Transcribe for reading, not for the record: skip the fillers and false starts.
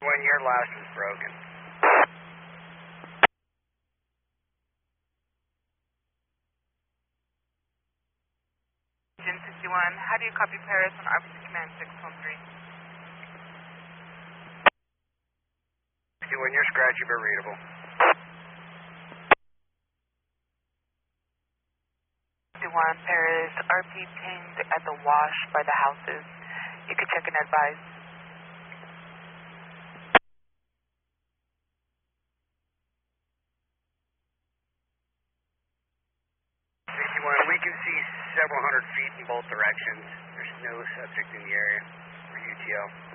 When your last is broken. Engine 61, how do you copy Paris on RPC Command 613? When you're scratchy but readable. 61, Paris, RP pinged at the wash by the houses. You could check and advise. 61, we can see several hundred feet in both directions. There's no subject in the area for UTL.